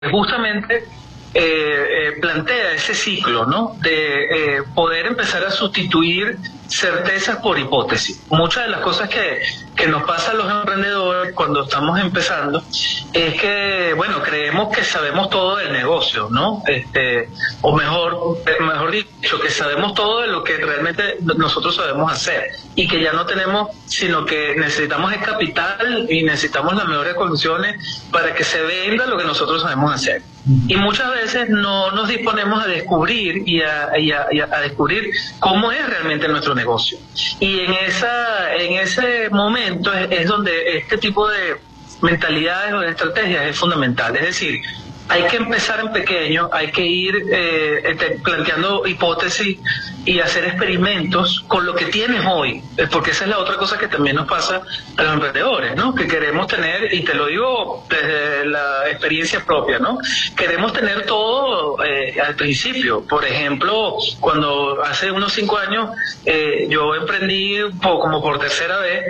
justamente plantea ese ciclo, ¿no? De poder empezar a sustituir certezas por hipótesis. Muchas de las cosas que nos pasa a los emprendedores cuando estamos empezando es que, bueno, creemos que sabemos todo del negocio, ¿no? O mejor dicho, que sabemos todo de lo que realmente nosotros sabemos hacer y que ya no tenemos, sino que necesitamos el capital y necesitamos las mejores condiciones para que se venda lo que nosotros sabemos hacer. Y muchas veces no nos disponemos a descubrir y a descubrir cómo es realmente nuestro negocio. Y en ese momento es donde este tipo de mentalidades o de estrategias es fundamental. Es decir, hay que empezar en pequeño, hay que ir planteando hipótesis y hacer experimentos con lo que tienes hoy, porque esa es la otra cosa que también nos pasa a los emprendedores, ¿no? Que queremos tener, y te lo digo desde la experiencia propia, ¿no? Queremos tener todo al principio. Por ejemplo, cuando hace unos 5 años yo emprendí como por tercera vez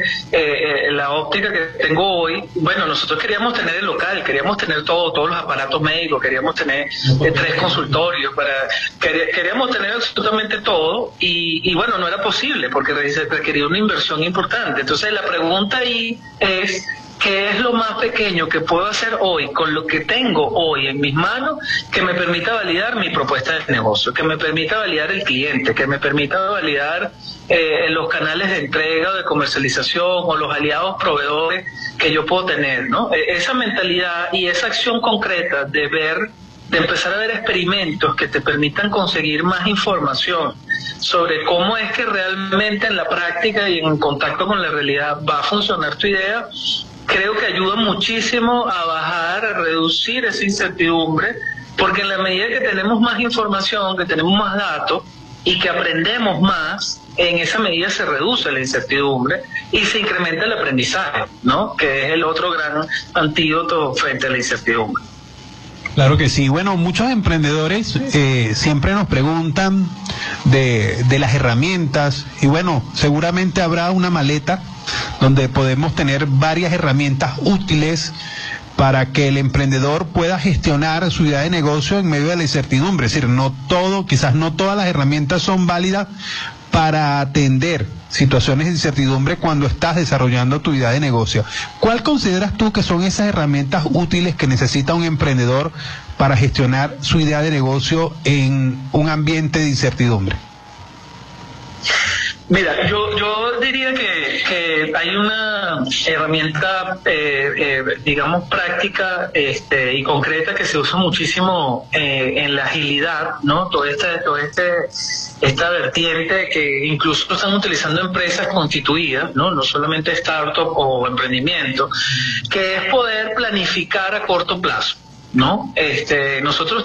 la óptica que tengo hoy. Bueno, nosotros queríamos tener el local, queríamos tener todos los aparatos médicos, queríamos tener 3 consultorios, queríamos tener absolutamente todo, y bueno, no era posible porque requería una inversión importante. Entonces la pregunta ahí es: ¿qué es lo más pequeño que puedo hacer hoy con lo que tengo hoy en mis manos que me permita validar mi propuesta de negocio, que me permita validar el cliente, que me permita validar los canales de entrega o de comercialización o los aliados proveedores que yo puedo tener, ¿no? Esa mentalidad y esa acción concreta de empezar a ver experimentos que te permitan conseguir más información sobre cómo es que realmente en la práctica y en contacto con la realidad va a funcionar tu idea, creo que ayuda muchísimo a bajar, a reducir esa incertidumbre, porque en la medida que tenemos más información, que tenemos más datos y que aprendemos más, en esa medida se reduce la incertidumbre y se incrementa el aprendizaje, ¿no? Que es el otro gran antídoto frente a la incertidumbre. Claro que sí. Bueno, muchos emprendedores siempre nos preguntan de las herramientas, y bueno, seguramente habrá una maleta donde podemos tener varias herramientas útiles para que el emprendedor pueda gestionar su idea de negocio en medio de la incertidumbre. Es decir, quizás no todas las herramientas son válidas para atender situaciones de incertidumbre cuando estás desarrollando tu idea de negocio. ¿Cuál consideras tú que son esas herramientas útiles que necesita un emprendedor para gestionar su idea de negocio en un ambiente de incertidumbre? Mira, yo diría que hay una herramienta, digamos, práctica y concreta que se usa muchísimo en la agilidad, ¿no? Esta vertiente que incluso están utilizando empresas constituidas, ¿no? No solamente startup o emprendimiento, que es poder planificar a corto plazo, ¿no? Nosotros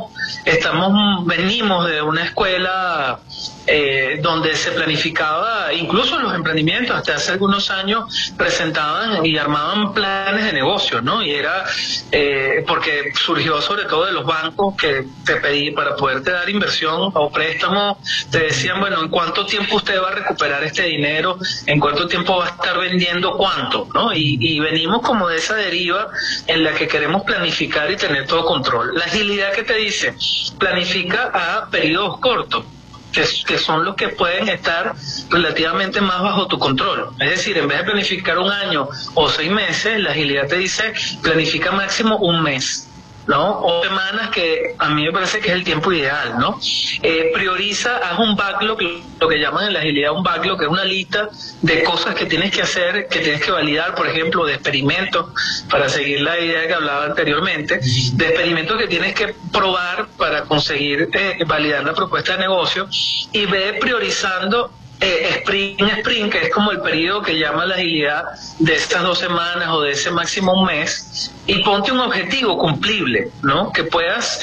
venimos de una escuela donde se planificaba, incluso los emprendimientos hasta hace algunos años presentaban y armaban planes de negocio, ¿no? Y era porque surgió sobre todo de los bancos que te pedí para poderte dar inversión o préstamo, te decían, bueno, ¿en cuánto tiempo usted va a recuperar este dinero? ¿En cuánto tiempo va a estar vendiendo cuánto? ¿No? Y venimos como de esa deriva en la que queremos planificar y tener todo control. La agilidad que te dice, planifica a periodos cortos, que son los que pueden estar relativamente más bajo tu control. Es decir, en vez de planificar 1 año o 6 meses, la agilidad te dice, planifica máximo 1 mes, ¿no? O semanas, que a mí me parece que es el tiempo ideal, ¿no? Prioriza, haz un backlog, lo que llaman en la agilidad un backlog, que es una lista de cosas que tienes que hacer, que tienes que validar, por ejemplo, de experimentos, para seguir la idea que hablaba anteriormente, de experimentos que tienes que probar para conseguir validar la propuesta de negocio, y ve priorizando sprint, que es como el periodo que llama la agilidad de estas 2 semanas o de ese máximo 1 mes, y ponte un objetivo cumplible, ¿no? Que puedas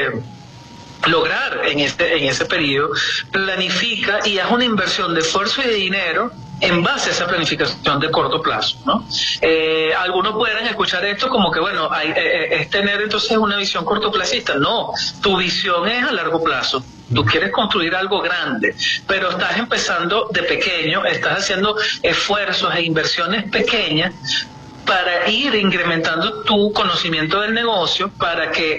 lograr en ese periodo. Planifica y haz una inversión de esfuerzo y de dinero en base a esa planificación de corto plazo, ¿no? Algunos pueden escuchar esto como que, bueno, es tener entonces una visión cortoplacista. No, tu visión es a largo plazo. Tú quieres construir algo grande, pero estás empezando de pequeño, estás haciendo esfuerzos e inversiones pequeñas para ir incrementando tu conocimiento del negocio, para que